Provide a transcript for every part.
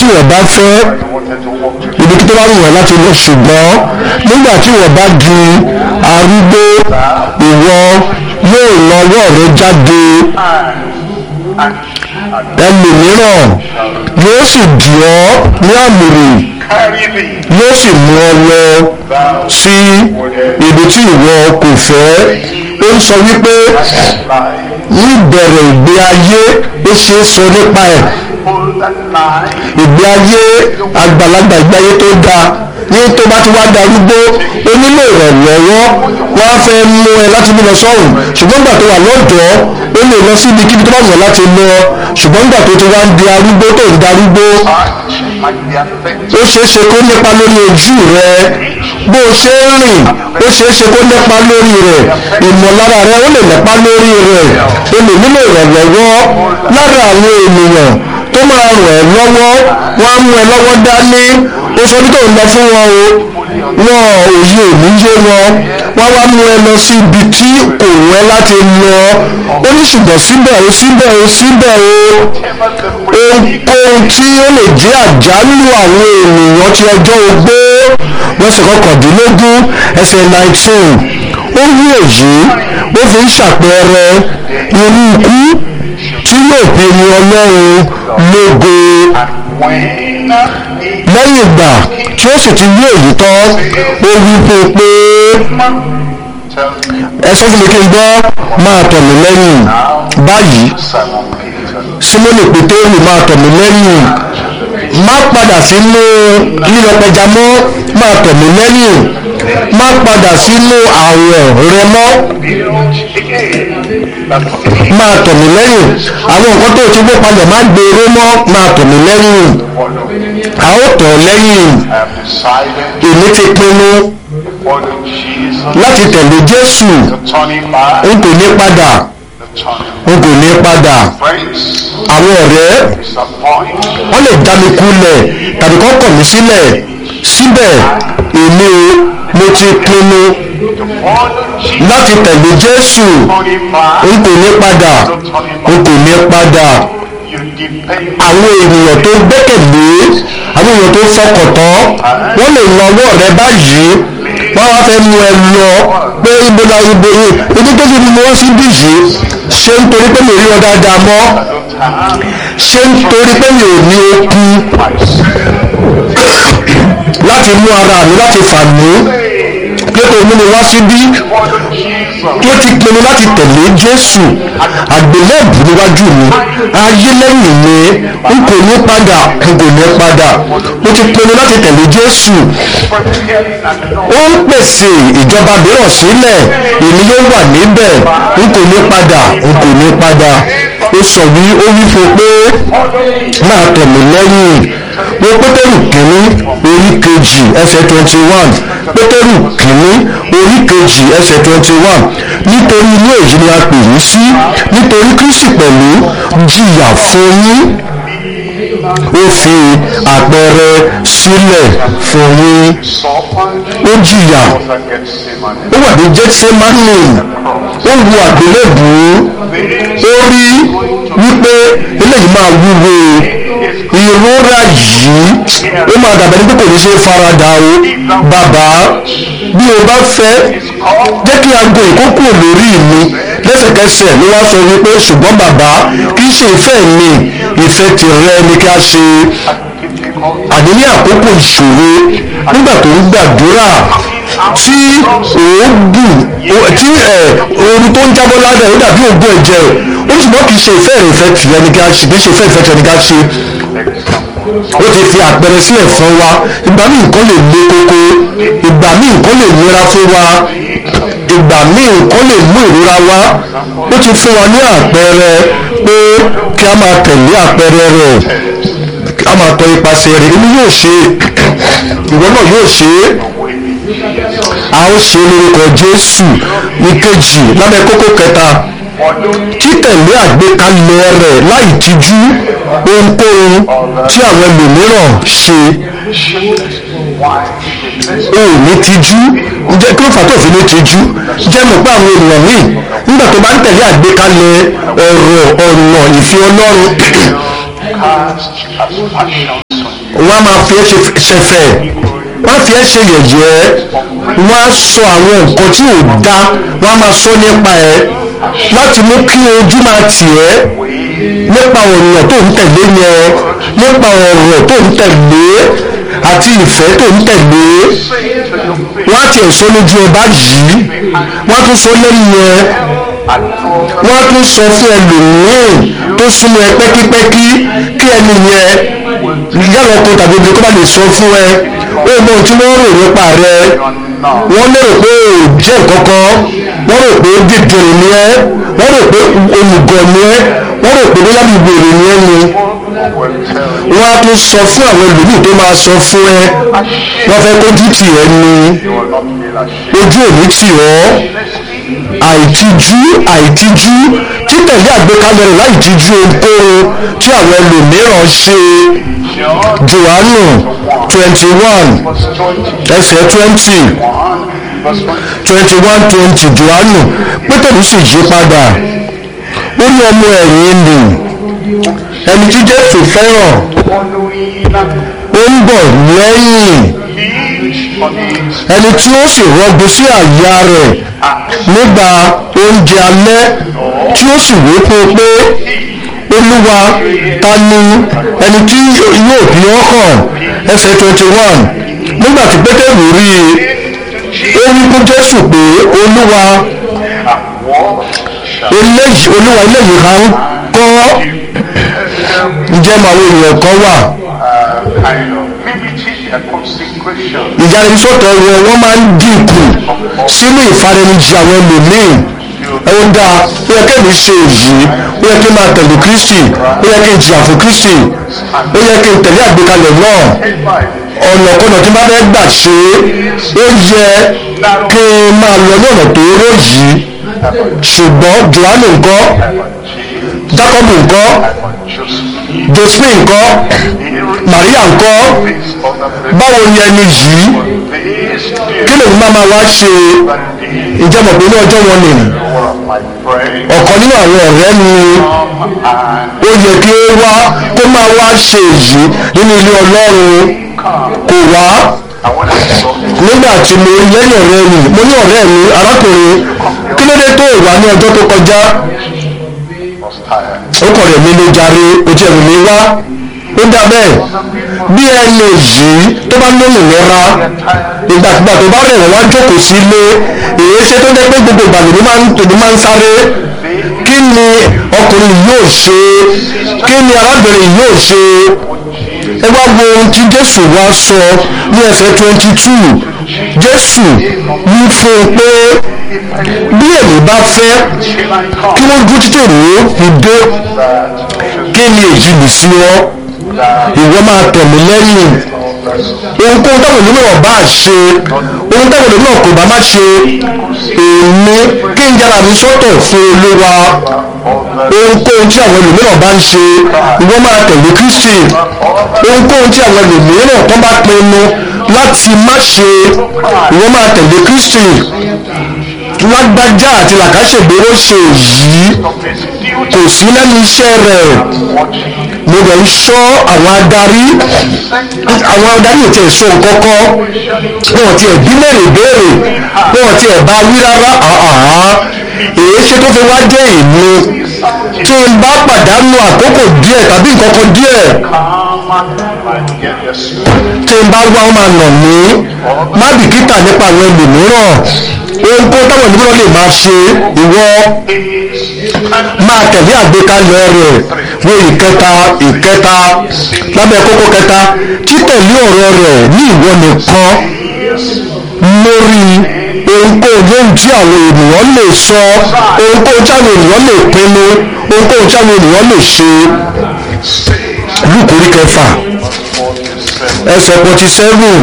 tí wọ́n bá fẹ́ ibi tó bá wù wọ́n láti lọ, ṣùgbọ́n nígbà tí wọ́n bá di arúgbó ìwọ yóò lọ ọwọ́ rẹ jáde, ẹlòmíràn yóò sì dì ọ́ ní àmùrè, yóò sì mú ọ lọ sí ibi tí ìwọ kò fẹ́. Ó ń sọ wípé ní ìbẹ̀rẹ̀ ìgbé ayé ó ṣe é sọ nípa ẹ̀, ìgbé ayé àgbàlagbà, ìgbé ayé tó dáa. Ní tó bá ti wá darúgbó ó nílò ìrànlọ́wọ́, wọ́n á fẹ́ mú ẹ láti bí lọ sọ́run, ṣùgbọ́n nígbà tó wà lọ́dọ̀ọ́ ó lè lọ sí ibikíbi tó bá wọ̀ láti lọ, ṣùgbọ́n nígbà tó ti wá ń di arúgbó tó ń darúgbó ó ṣeé ṣe kó nípa lórí ojú rẹ, bó o ṣe ń rìn ó ṣeé ṣe kó nípa lórí rẹ, ìmọ̀lára rẹ ó lè nípa lórí rẹ, o lè nílò ìrànlọ́wọ́ lára àwọn ènìyàn tó máa ràn ẹ́ lọ́wọ́, wọ́n á mú ẹ lọ́wọ́ dání. Ó sọ bí tó ń lọ fún wọn o, wọn òye òní yé wọn, wọ́n wá mú ẹ lọ sí ibi tí kò wẹ́ láti lọ. Ó ní ṣùgbọ́n síbẹ̀ o ohunkóhun tí ó lè jẹ́ àjálù àwọn ènìyàn ti ọjọ́ ogbó, lọ́sẹ̀ kọkàndínlógún ẹsẹ̀ 19, ó rí èyí ó fi ń ṣàpẹẹrẹ irú ikú tí yóò pe ní Ọlọ́run lógo. Lẹ́yìn ìgbà tí ó sì ti rí èyí tán ó wí pé ẹ sọ fún mi kí n gbọ́, máa tọ̀ mí lẹ́yìn. Báyìí Símónì Pétérù máa tọ̀ mí lẹ́yìn, má padà sínú lílọ pẹja mọ́, máa tọ̀ mí lẹ́yìn, má padà sínú àwọ̀ rẹ mọ́, máa tọ̀ mí lẹ́yìn. Àwọn nǹkan tó ti gbé palẹ̀ má gbèrò mọ́, máa tọ̀ mí lẹ́yìn. A ó tọ̀ lẹ́yìn. Èmi ti pinnu láti tẹ̀lé Jésù, n kò ní padà. Àwọn ọ̀rẹ́ wọ́n lè já mi kulẹ̀ tàbí kọ́ kọ̀ mí sílẹ̀, síbẹ̀ èmi mo ti pinnu láti tẹ̀lé Jésù, n kò ní padà. Àwọn ènìyàn tó gbẹ́kẹ̀lé, àwọn ènìyàn tó fọkàn tán, wọ́n lè lọ ọwọ́ rẹ báyìí, wọ́n wá fẹ́ mú ẹ lọ pé ibi tó ti mú wọ́n sí bí yìí, ṣé nítorí pé mi ò rí wọn dáadáa mọ́, ṣé nítorí pé mi ò ní okun láti mú ara mi, láti fà mí, pé kò mú mi wá síbí, kí ó ti pinnu láti tẹ̀lé Jésù. Àgbélébùú níwájú mi, ayé lẹ́yìn mi, n kò ní padà. Mo ti pinnu láti tẹ̀lé Jésù. Ó ń pèsè ìjọba mìíràn sílẹ̀, èmi yóò wà níbẹ̀, n kò ní padà. Ó wí fún pé máa tọ̀ mí lẹ́yìn. Wo Pétérù kìíní orí kejì ẹsẹ̀ 21, Pétérù kìíní orí kejì ẹsẹ̀ 21. Nítorí ilé èyí ni a pè yín sí, nítorí Kristi pẹ̀lú jìyà fún yín, ó fi àpẹẹrẹ sílẹ̀ fún yín. Ó jìyà, ó wà ní Gẹ́tísémánì, ó wo àgbélébùú, ó rí wípé eléyìí máa wúwo, ìrora yìí ó máa dàbẹ̀ ní pé kò ní ṣe farada o. Bàbá, bí o bá fẹ́ jẹ́ kí aago ìkókò lórí mi. Lẹ́sẹ̀kẹsẹ̀ ló wá sọ wípé ṣùgbọ́n bàbá, kì í ṣe ìfẹ́ mi, ìfẹ́ tìrẹ ni kí a ṣe. Àní ní àkókò ìṣòro, nígbà tó ń gbàdúrà tí òógùn tí ooru tó ń jábọ́ ládàá ó dàbí ògùn ẹ̀jẹ̀, ó ní ṣùgbọ́n kì í ṣe ìfẹ́ rẹ̀, ìfẹ́ tìrẹ ni kí a ṣe, kì í ṣe ìfẹ́ tìrẹ ni kí a ṣe. Ó ti fi àpẹẹrẹ sílẹ̀ fún wa. Ìgbà míì nǹkan lè le koko, ìgbà míì nǹkan lè nira fún wa, ìgbà míì nǹkan lè mú ìrora wá. Ó ti fún wa ní àpẹẹrẹ pé kí a máa tẹ̀lé àpẹẹrẹ rẹ̀, kí a máa tọ ipasẹ̀ rẹ̀. Èmi yóò ṣe, ìwọ náà yóò ṣe é. A ó ṣe lórúkọ Jésù. Ìkejì lábẹ́ kókó kẹta, títẹ̀lé àgbékalẹ̀ rẹ̀ láì tijú ohunkóhun tí àwọn ẹlòmíràn ṣe. O ò ní tijú. Ǹjẹ́ kí ló fà tó fi ní tijú? Jẹ́ mọ̀ pé àwọn ènìyàn míì nígbà tó bá ń tẹ̀lé àgbékalẹ̀ ọ̀nà ìfẹ́ Ọlọ́run, wọ́n á máa fi ẹ́ ṣẹ̀fẹ̀, wọ́n á fi ẹ́ ṣe yẹ̀yẹ́, wọ́n á sọ àwọn nǹkan tí ò dá, wọ́n á máa sọ nípa ẹ̀ láti mú kí ojú máa tì ẹ́ nípa ọ̀nà tó ń tẹ̀lé yẹn, nípa ọ̀rọ̀ tó ń tẹ̀lé àti ìfẹ́ tó ń tẹ̀lé. Wọ́n á tiẹ̀ sọ lójú ẹ báyìí, wọ́n á tún sọ lẹ́yìn ẹ, wọ́n á tún sọ fún ẹlòmíì tó súnmọ́ ẹ pẹ́kípẹ́kí kí ẹni yẹn yálà ọkọ tàbí obìnrin tó bá lè sọ fún ẹ ó mọ ohun tí wọ́n rò nípa rẹ. Wọ́n lérò pé ò jẹ́ kankan, wọ́n rò pé dídùn ni ẹ́, wọ́n rò pé olùgọ̀ ni ẹ́, wọ́n rò pé bóyá ìgbèrè ni ẹ́ ni. Wọ́n á tún sọ fún àwọn ẹlòmíì tó máa sọ fún ẹ, wọ́n fẹ́ kójú tì ẹ́ ni, ojú òní tì ọ́. Àìtíjú títẹ̀lé àgbékalẹ̀ rẹ̀ láì tíjú ohunkóhun tí àwọn ẹlòmíràn ṣe. Jòhánù 21 ẹsẹ̀ 21-20 Jòhánù. Pétérù sì yí padà, ó ní ọmọ ẹ̀yìn nì ẹni tí Jésù fẹ́ràn, ó ń bọ̀ lẹ́yìn, ẹni tí ó sì rọgbọ sí àyà rẹ̀ nígbà oúnjẹ alẹ́, tí ó sì wí fún un pé Olúwa, ta ni ẹni tí yóò fi ọ́ hàn? Ẹsẹ̀ 21. Nígbà tí Pétérù rí i, ó wí fún Jésù pé Olúwa, eléyìí ha ń kọ́. Ǹjẹ́ màá wo èèyàn kan wà? Ìyanisọ́tọ̀ wọ́n máa ń dínkù sínú ìfaranijì àwọn ẹlòmíì. Ẹ̀wọ̀n dáa, ó yẹ kí èmi ṣe èyí, ó yẹ kí n máa tẹ̀lé Kristi, ó yẹ kí n jìyà fún Kristi, ó yẹ kí n tẹ̀lé àgbékalẹ̀ náà. Ọ̀nà kọ́nà tí n bá fẹ́ gbà ṣe é, ó yẹ kí n máa lọ ní ọ̀nà tó rọ̀ yìí. Ṣùgbọ́n Jòhánù ńkọ́? Jákọ́bù ńkọ́? Jósẹ́fù ńkọ́? Màríà ńkọ́? Báwo ni ẹni yìí? Kí lèmi máa wá ṣe? Ǹjẹ́ mọ̀ pé ní ọjọ́ wọn nì ọ̀kan nínú àwọn ọ̀rẹ́ mi ó yẹ kí ó wá kó máa wá ṣe èyí nínú ilé Ọlọ́run, kò wá. Nígbà tí mo lẹ́yìn ọ̀rẹ́ mi, mo ní ọ̀rẹ́ mi arákùnrin, kí ló dé tó wá ní ọjọ́ tó kọjá? Ó kọ̀ rẹ̀ mi ló jàre, ó ti ẹ̀rù mi wá. Ó dá bẹ́ẹ̀, bí ẹni yìí tó bá lónìí lọ́ra, ìgbàkigbà tó bá rẹ̀ wọ́n wá jókòó sí ilé, èyí ṣe tó jẹ́ pé gbogbo ìgbàlódé máa ń sáré. Kí ni ọkùnrin yóò ṣe? Kí ni arábìnrin yóò ṣe? Ẹ wá wo ohun tí Jésù wá sọ ní ẹsẹ̀ 22. Jésù wí fún un pé bí èmi bá fẹ́ kí wọ́n dúró títí òní fi dé, kí ni èyí lè sí ọ? Ìwọ máa tẹ̀lé lẹ́yìn. Ohunkóhun táwọn ènìyàn bá ṣe, ohun táwọn ènìyàn kò bá má ṣe, èmi kí n yára mi sọ́tọ̀ fún Olúwa. Ohunkóhun tí àwọn ènìyàn bá ń ṣe, ìwọ máa tẹ̀lé Kristi. Ohunkóhun tí àwọn ènìyàn kan bá pinnu láti má ṣe, ìwọ máa tẹ̀lé Kristi. Lágbájá àti làkàṣègbè ó ṣe èyí, kò sí lẹ́nu iṣẹ́ rẹ̀. Mo bẹ̀ ń ṣọ́ àwọn adarí ò tiẹ̀ sọ kọ́kọ́, wọn ò tiẹ̀ bí mẹ́rin béèrè, wọn ò tiẹ̀ bá wí rárá. Èyí ṣe tó fi wá jẹ́ èmi tí n bá pàdánù àkókò díẹ̀ tàbí nǹkan kan díẹ̀, tí n bá wá wọn máa nà mí, má bìkítà nípa àwọn ẹlòmíràn. Ohunkóhun táwọn ènìyàn lè máa ṣe, ìwọ máa tẹ̀lé àgbékalẹ̀ rẹ̀. Wo ìkẹta lábẹ́ kókó kẹta, títẹ̀lé ọ̀rọ̀ rẹ̀ ní ìwọ nìkan lórí ohunkóhun tí àwọn ènìyàn lè sọ, ohunkóhun tí àwọn ènìyàn lè pinnu, ohunkóhun tí àwọn ènìyàn lè ṣe. Lúùkù orí kẹfà ẹsẹ̀ 47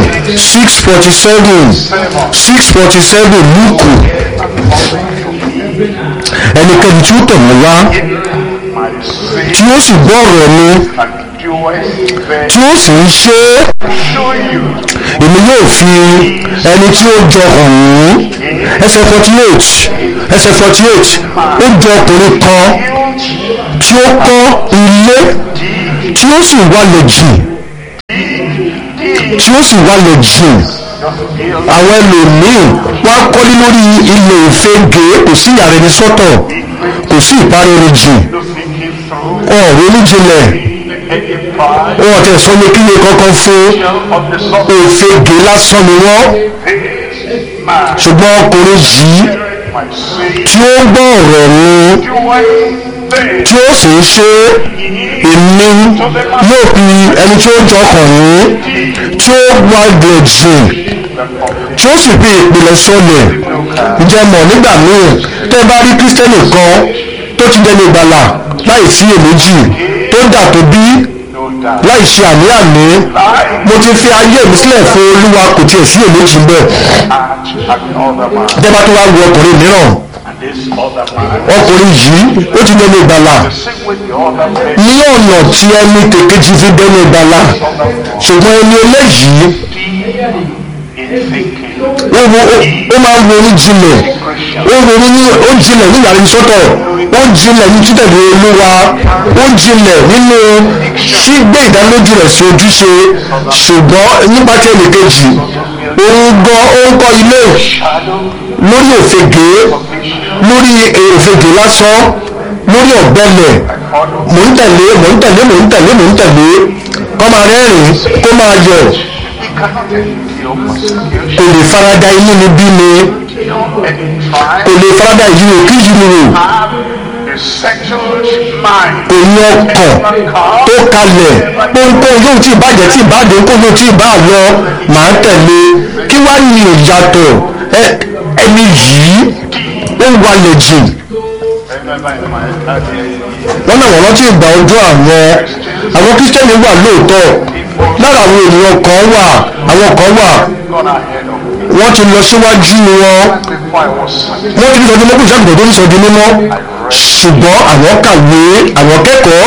647 Lúùkù. Ẹnikẹ́ni tí ó tọ̀ mí wá, tí ó sì gbọ́ ọ̀rọ̀ mi, tí ó sì ń ṣe é, èmi yóò fi ẹni tí ó jọ hàn yín. Ẹsẹ̀ 48 ó jọ ọkùnrin kan tí ó kọ́ ilé tí ó sì wálẹ̀ jìn tí ó sì wálẹ̀ jìn. Àwọn ẹlòmíì wọ́n á kọ́lé lórí ilẹ̀ òfegè, kò sí ìyàrá ẹni sọ́tọ̀, kò sí ìparẹ́rẹ́ jìn, ọ̀rọ̀ oníjìnlẹ̀, wọ́n tẹ̀ sọ ní kí ni kankan fún òfegè lásán ni wọ́n. Ṣùgbọ́n ọkùnrin yìí tí ó ń gbọ́ ọ̀rọ̀ mi tí ó sì ń ṣe, èmi yóò fi ẹni tí ó jọ ọkàn yín tí ó wálẹ̀ jìn tí ó sì fi ìpìlẹ̀ sọlẹ̀. Ǹjẹ́ mọ̀ nígbà míì tẹ́ bá rí kírísítẹ́nì kan tó ti dẹni ìgbàlà láì sí èméjì tó dà tó bí láì ṣe àní-àní, mo ti fi ayé mi sílẹ̀ fún Olúwa, kò tiẹ̀ sí èméjì ń bẹ̀. Tẹ́ bá tó wá wo ọkùnrin mìíràn, ọkùnrin yìí ó ti dẹni ìgbàlà ní ọ̀nà tí ẹni tèkejì fi dẹni ìgbàlà, ṣùgbọ́n ẹni eléyìí ó máa ń ronú jinlẹ̀, ó jinlẹ̀ ní ìyàrá ìsọ́tọ̀, ó jinlẹ̀ ní títẹ̀lé Olúwa, ó jinlẹ̀ nínú gbígbé ìdánilójú rẹ̀ sí ojúṣe. Ṣùgbọ́n nípa tí ẹnì kejì ó ń kọ́ ilé lórí òfegè, lórí òfegè lásán, lórí ọ̀gbẹ́lẹ̀, mò ń tẹ̀lé kó máa rẹ́rìn kó máa yọ̀, kò lè farada inú ni bí mi, kò lè farada ìyíwò kí ìyíwò, kò ní ọkàn tó kalẹ̀, ohunkóhun yóò tí ìbàjẹ́ tí ìbàdé ohunkóhun yóò tí ìbá lọ màá tẹ̀lé. Kí wá ní ìyàtọ̀ ẹni yìí ó wálẹ̀ jìn. Wọ́n náà wọ́n rántí ìgbà ọjọ́ àwọn kírísítẹ́nì wà lóòótọ́, lára àwọn ènìyàn kan wà, wọ́n ti lọ síwájú wọn, wọ́n ti ní sọdí mọ́kùnrin sáàbùkù tó ní sọdí mímọ́, ṣùgbọ́n àwọn kàwé, àwọn kẹ́kọ̀ọ́,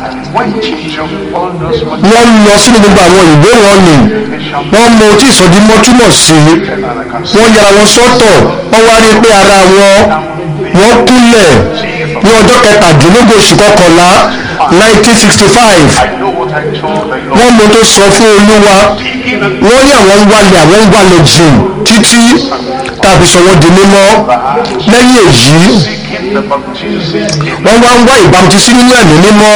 wọ́n lọ sínú gbogbo àwọn ìwé wọn ni wọ́n mọ tí ìsọdí mọ́ túmọ̀ sí, wọ́n yára wọn sọ́tọ̀, wọ́n wá rí pé ara wọ́n kúnlẹ̀ ní ọjọ́ 17 oṣù kọkànlá 1965. Wọ́n mọ tó sọ fún Olúwa, wọ́n ní àwọn ń wálẹ̀ jìn títí tàbí sọ wọ́n di mímọ́. Lẹ́yìn èyí wọ́n wá ń wá ìbámutísí nínú ẹ̀mí mímọ́.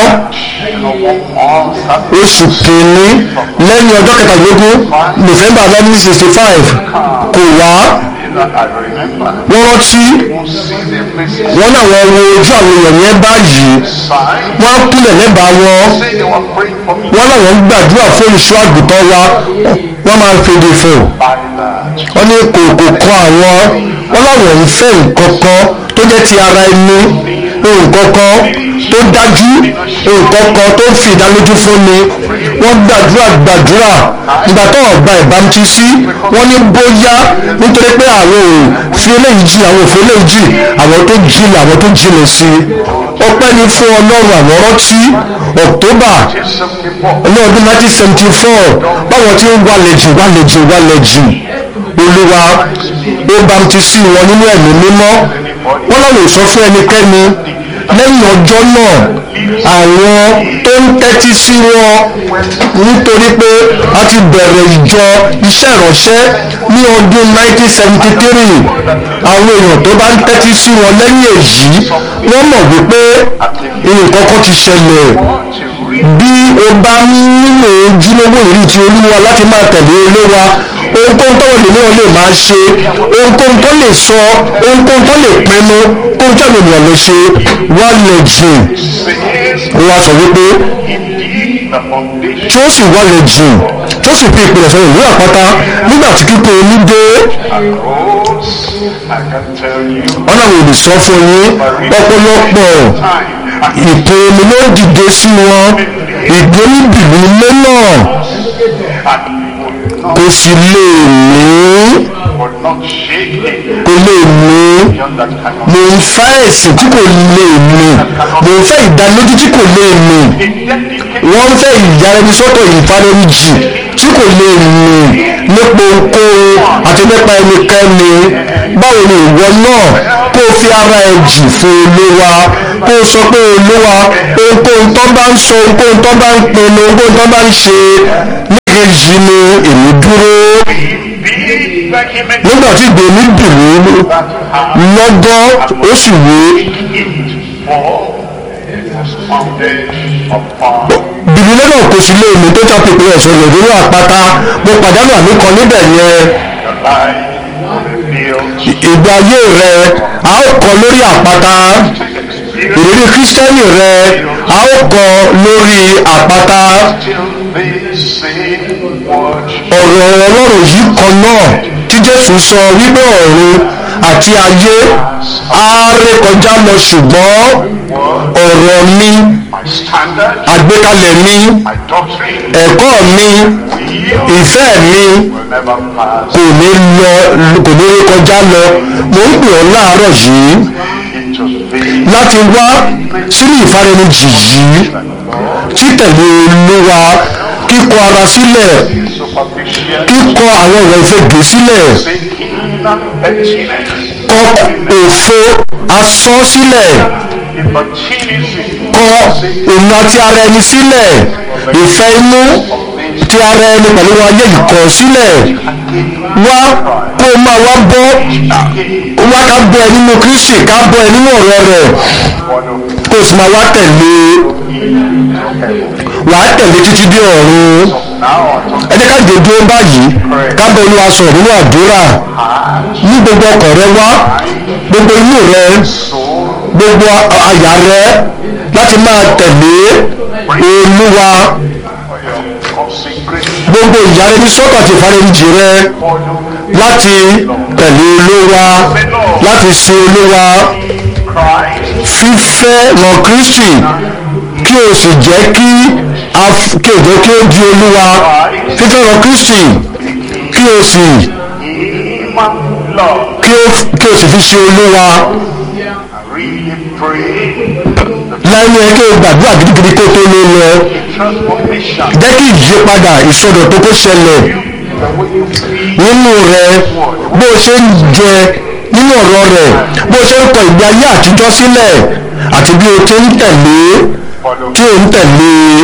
Oṣù kìíní lẹ́yìn ọjọ́ 17 November 1965 kò wá. Wọ́n rántí, wọ́n náà wọ́n wo ojú àwọn èèyàn yẹn báyìí, wọ́n á kúnlẹ̀ lẹ́bàá wọn, wọ́n náà wọ́n gbàdúrà fún olùṣọ́ àgùntàn wa, wọ́n máa ń fèdè fò, wọ́n ní kò kọ́ àwọn, wọ́n láwọn ń fẹ́ nǹkan kan tó jẹ́ ti ara ẹni, nǹkan kan tó dájú, nǹkan kan tó fi ìdánilójú fún ni. Wọ́n gbàdúrà ìgbà tó ọ̀gbà ìbámutísí, wọ́n ní bóyá nítorí pé àwọn òfin eléyìí jì, àwọn òfin eléyìí jì, àwọn tó jinlẹ̀ sí i. Ọpẹ́ ni fún Ọlọ́run. Àwọn rántí October ní ọdún 1974 báwọn tí ń wálẹ̀ jìn Olúwa ó bámutísí wọn nínú ẹ̀mí mímọ́. Wọ́n láwọn ò sọ fún ẹnikẹ́ni. Lẹ́yìn ọjọ́ náà àwọn tó ń tẹ́tí sí wọn, nítorí pé a ti bẹ̀rẹ̀ ìjọ iṣẹ́ ìránṣẹ́ ní ọdún 1973, àwọn èèyàn tó bá ń tẹ́tí sí wọn lẹ́yìn èyí wọ́n mọ̀ wípé nǹkan kan ti ṣẹlẹ̀. Bí o bá nílò ojúlówó ìrí ti Olúwa láti máa tẹ̀lé Olúwa, ohunkóhun tó wọlé ní wọn lè máa ṣe, ohunkóhun tó lè sọ, ohunkóhun tó lè pinnu, kóhun tó lè lè ṣe, wálẹ̀ jìn. Wọ́n á sọ wípé tí ó sì wálẹ̀ jìn, tí ó sì fi ìpìlẹ̀ sọ̀rọ̀ ìlú àpáta nígbà tí kíkó omi dé. Wọ́n náà wò lè sọ fún yín, ọ̀pọ̀lọpọ̀ ìpè omi ló dìde sí wọn, ìgbóníbìlú ilé náà kò sì lè mí, mo ń fẹ́ ẹ̀sìn tí kò lè mí, mo ń fẹ́ ìdánilójú tí kò lè mí, wọ́n ń fẹ́ ìyáraẹnisọ́tọ̀ ìfarajì tí kò lè mí nípa ohunkóhun àti nípa ẹnikẹ́ni. Báwo ni ìwọ náà kó fi ara ẹ jì fún Olúwa, kó sọ pé Olúwa, ohunkóhun tó bá ń sọ, ohunkóhun tó bá ń pinnu, ohunkóhun tó bá ń ṣe níkejì ni èmi dúró. Nígbà tí ìgbé mi dùn lọ́gán ó sì wé. Bìbí lọ́nà kò sí lé omi tó tàpépé ẹ̀sọ́ rẹ̀ lórí àpáta. Mo pàdánù àmì kan níbẹ̀ yẹn. Ìgbé ayé rẹ a ó kọ lórí àpáta. Ìrírí kírísítẹ́nì rẹ a ó kọ lórí àpáta. Ọ̀rọ̀ Ọlọ́run yìí kan náà tí Jésù sọ wípé ọ̀run àti ayé á rékọjá lọ ṣùgbọ́n ọ̀rọ̀ mi, àgbékalẹ̀ mi, ẹ̀kọ́ mi, ìfẹ́ mi kò ní rékọjá lọ. Mo ń pè ọ́ láàárọ̀ yìí láti wá sínú ìfaraẹnijì yìí, títẹ̀lé Olúwa, kíkọ ara sílẹ̀, kíkọ àwọn ọ̀rọ̀ ìfẹ́gbé sílẹ̀, kọ òfo asán sílẹ̀, kọ òun àti ara ẹni sílẹ̀, ìfẹ́ inú ti ara ẹni pẹ̀lú ayé ìkọ̀ sílẹ̀. Wá kó o máa wá bọ́, wá ká bọ́ ẹ nínú Kristi, ká bọ́ ẹ nínú ọ̀rọ̀ rẹ̀, kó o sì máa wá tẹ̀lé, wàá tẹ̀lé títí dé ọ̀run. Ẹ jẹ́ ká dòdò báyìí, ká bọ́ Olúwa sọ̀rọ̀ nínú àdúrà. Ní gbogbo ọkàn rẹ wá, gbogbo inú rẹ, gbogbo àyà rẹ láti máa tẹ̀lé Olúwa. Gbogbo ìyára ẹni sọ́kà àti ìfarajì rẹ láti tẹ̀lé Olúwa, láti sin Olúwa, fífẹ́ lọ Kristi, kí o sì jẹ́ kí ó di Olúwa. Fífẹ́ lọ Kristi kí o sì fi ṣe Olúwa. Lẹ́yìn ẹ kí o gbàdúrà gidigidi kó tó lé lọ. Jẹ́ kí ìyípadà ìsọdọ̀tun kó ṣẹlẹ̀ nínú rẹ, bó o ṣe ń jẹ nínú ọ̀rọ̀ rẹ̀, bó o ṣe ń kọ ìgbé ayé àtijọ́ sílẹ̀, àti bí o ti ń tẹ̀lé tí o ń tẹ̀lé